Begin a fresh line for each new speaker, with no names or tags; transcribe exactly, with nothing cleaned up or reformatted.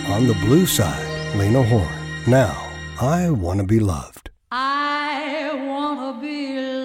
On the blue side, Lena Horne. Now, I Want to Be Loved.
I want to be loved.